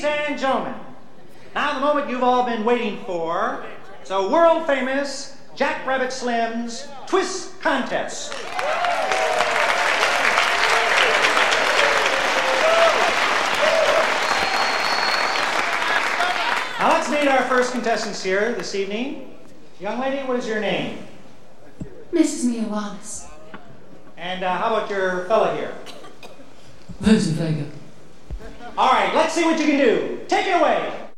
Ladies and gentlemen, now the moment you've all been waiting for, it's a world-famous Jack Rabbit Slim's Twist Contest. Now let's meet our first contestants here this evening. Young lady, what is your name? Mrs. Mia Wallace. And how about your fella here? Vincent Vega. All right, let's see what you can do. Take it away.